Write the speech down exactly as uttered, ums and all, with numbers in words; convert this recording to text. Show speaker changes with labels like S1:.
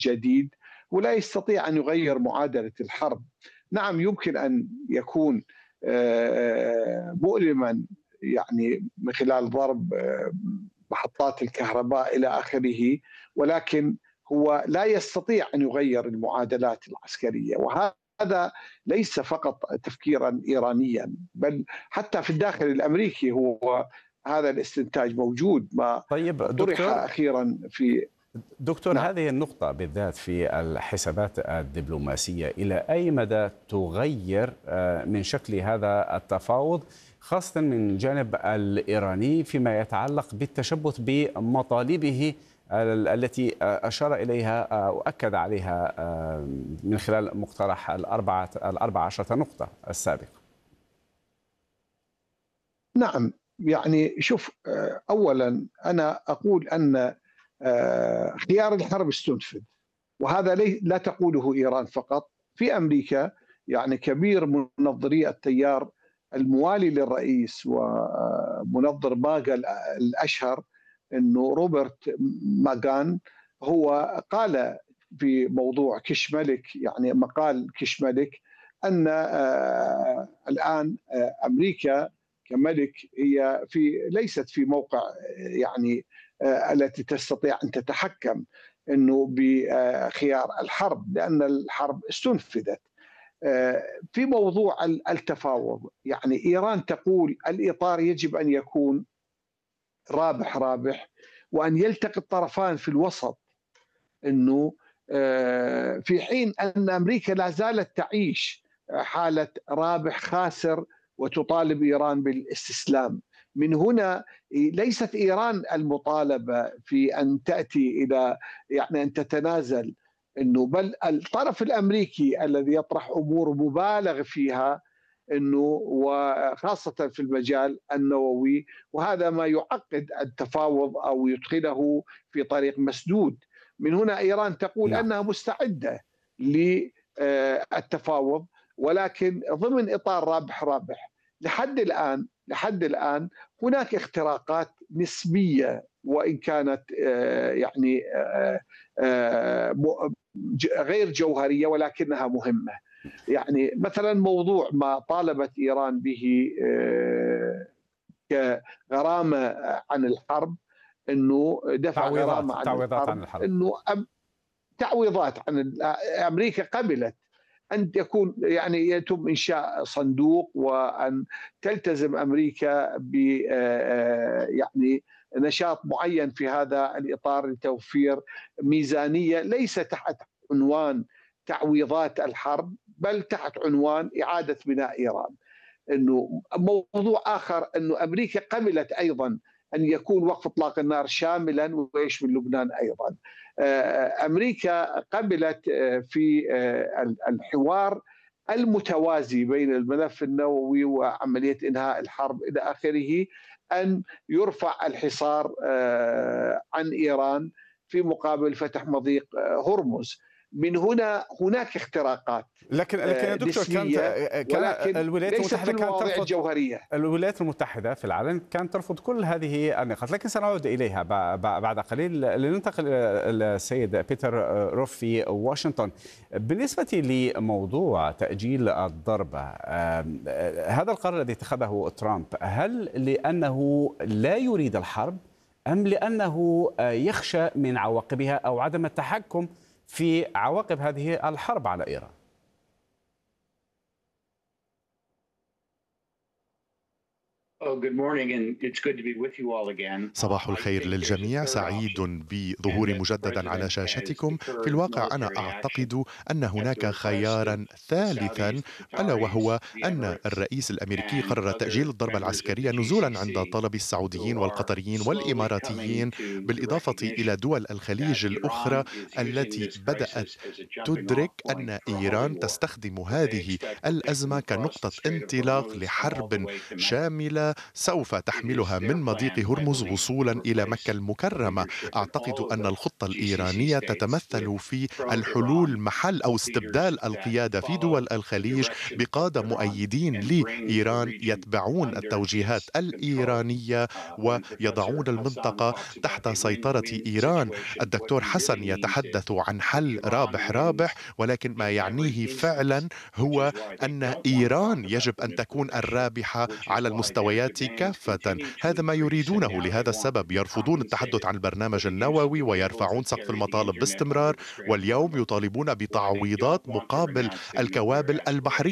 S1: جديد ولا يستطيع أن يغير معادلة الحرب. نعم يمكن أن يكون مؤلما يعني من خلال ضرب محطات الكهرباء إلى آخره، ولكن هو لا يستطيع أن يغير المعادلات العسكرية. وهذا ليس فقط تفكيرا إيرانيا، بل حتى في الداخل الأمريكي هو هذا الاستنتاج موجود. ما
S2: طيب
S1: طرح
S2: دكتور
S1: أخيرا في
S2: دكتور
S1: نعم.
S2: هذه النقطة بالذات في الحسابات الدبلوماسية إلى أي مدى تغير من شكل هذا التفاوض، خاصة من الجانب الإيراني فيما يتعلق بالتشبث بمطالبه التي أشار إليها وأكد عليها من خلال مقترح الأربعة الأربع عشرة نقطة السابق؟
S1: نعم يعني شوف، أولا أنا أقول أن خيار الحرب استنفذ، وهذا لا تقوله إيران فقط. في أمريكا يعني كبير منظري التيار الموالي للرئيس ومنظر باغا الأشهر أنه روبرت ماغان هو قال في موضوع كشملك، يعني مقال كشملك، أن الآن أمريكا كملك هي في ليست في موقع يعني التي تستطيع أن تتحكم أنه بخيار الحرب، لأن الحرب استنفذت. في موضوع التفاوض يعني إيران تقول الإطار يجب أن يكون رابح رابح، وأن يلتقي الطرفان في الوسط، أنه في حين أن أمريكا لا زالت تعيش حالة رابح خاسر وتطالب إيران بالاستسلام. من هنا ليست إيران المطالبة في أن تأتي إلى يعني أن تتنازل، إنه بل الطرف الأمريكي الذي يطرح أمور مبالغ فيها، إنه وخاصة في المجال النووي، وهذا ما يعقد التفاوض أو يدخله في طريق مسدود. من هنا إيران تقول
S2: نعم.
S1: أنها مستعدة للتفاوض، ولكن ضمن إطار رابح رابح. لحد الآن لحد الآن هناك اختراقات نسبية، وإن كانت يعني غير جوهرية ولكنها مهمة. يعني مثلا موضوع ما طالبت إيران به كغرامة عن الحرب، انه دفع غرامه عن
S2: تعويضات
S1: الحرب,
S2: عن الحرب.
S1: انه تعويضات عن امريكا قبلت ان يكون يعني يتم انشاء صندوق، وان تلتزم امريكا ب يعني نشاط معين في هذا الاطار لتوفير ميزانيه ليس تحت عنوان تعويضات الحرب، بل تحت عنوان اعاده بناء ايران. انه موضوع اخر انه امريكا قبلت ايضا ان يكون وقف اطلاق النار شاملا ويشمل لبنان ايضا. امريكا قبلت في الحوار المتوازي بين الملف النووي وعمليه انهاء الحرب الى اخره ان يرفع الحصار عن ايران في مقابل فتح مضيق هرمز. من هنا هناك اختراقات
S2: لكن لكن يا دكتور كانت كان الولايات المتحده كانت ترفض
S1: الجوهريه.
S2: الولايات المتحده في العلن كانت ترفض كل هذه النقاط، لكن سنعود اليها بعد قليل. لننتقل للسيد بيتر روف في واشنطن. بالنسبه لموضوع تاجيل الضربه، هذا القرار الذي اتخذه ترامب، هل لانه لا يريد الحرب ام لانه يخشى من عواقبها او عدم التحكم في عواقب هذه الحرب على إيران؟
S3: صباح الخير للجميع، سعيد بظهوري مجددا على شاشتكم. في الواقع أنا أعتقد أن هناك خيارا ثالثا، ألا وهو أن الرئيس الأمريكي قرر تأجيل الضربة العسكرية نزولا عند طلب السعوديين والقطريين والإماراتيين، بالإضافة إلى دول الخليج الأخرى التي بدأت تدرك أن إيران تستخدم هذه الأزمة كنقطة انطلاق لحرب شاملة وسوف تحملها من مضيق هرمز وصولا إلى مكة المكرمة. أعتقد أن الخطة الإيرانية تتمثل في الحلول محل أو استبدال القيادة في دول الخليج بقادة مؤيدين لإيران يتبعون التوجيهات الإيرانية ويضعون المنطقة تحت سيطرة إيران. الدكتور حسن يتحدث عن حل رابح رابح، ولكن ما يعنيه فعلا هو أن إيران يجب أن تكون الرابحة على المستويات كافة. هذا ما يريدونه، لهذا السبب يرفضون التحدث عن البرنامج النووي ويرفعون سقف المطالب باستمرار، واليوم يطالبون بتعويضات مقابل الكوابل البحرية.